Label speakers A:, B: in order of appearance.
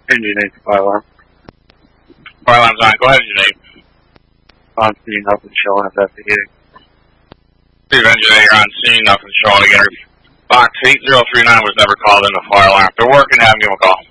A: Engine 8 fire alarm.
B: Fire alarm's on. Go ahead, Engine 8.
A: On scene, nothing showing if that's the heating.
B: Steve, Engine 8, you're on scene. Nothing showing again. Box 8039 was never called in a fire alarm. If they're working, have them give them a call.